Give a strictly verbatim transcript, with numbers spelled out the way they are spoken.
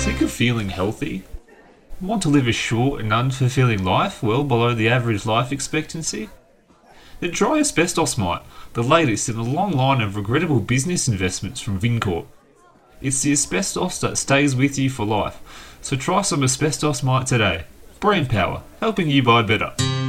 Sick of feeling healthy? Want to live a short and unfulfilling life well below the average life expectancy? Then try Asbestos Mite, the latest in a long line of regrettable business investments from Vincorp. It's the asbestos that stays with you for life, so try some Asbestos Mite today. Brain power, helping you buy better.